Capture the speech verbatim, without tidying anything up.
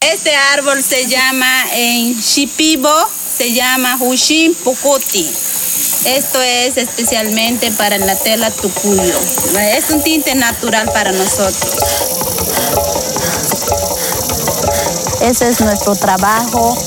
Este árbol se llama en Shipibo, se llama Hushin Pocoti. Esto es especialmente para la tela tucuyo. Es un tinte natural para nosotros. Ese es nuestro trabajo.